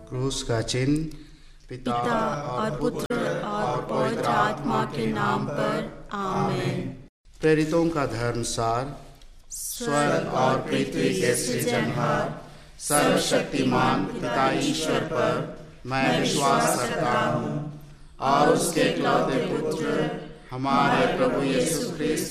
क्रूस का चिन्ह पिता और पुत्र और पवित्र आत्मा के नाम पर आमीन। प्रेरितों का धर्मसार। स्वर्ग और पृथ्वी के सृजनहार सर्वशक्तिमान पिता ईश्वर पर मैं विश्वास करता हूँ और उसके इकलौते पुत्र हमारे प्रभु यीशु क्रिस्त